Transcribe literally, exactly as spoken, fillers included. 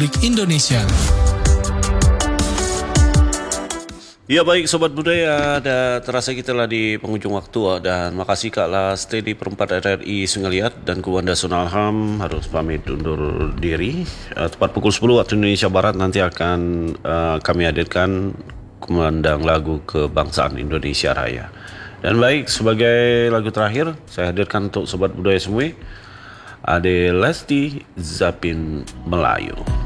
Republik Indonesia. Ya baik Sobat Budaya, ada terasa kita lah di penghujung waktu dan makasih Kak lah stay di perempat R R I Sengeliat dan Kuwanda Sunalham harus pamit undur diri. Uh, tepat pukul sepuluh waktu Indonesia Barat nanti akan uh, kami hadirkan kumandang lagu kebangsaan Indonesia Raya. Dan baik, sebagai lagu terakhir saya hadirkan untuk Sobat Budaya semua, Ade Lesti Zapin Melayu.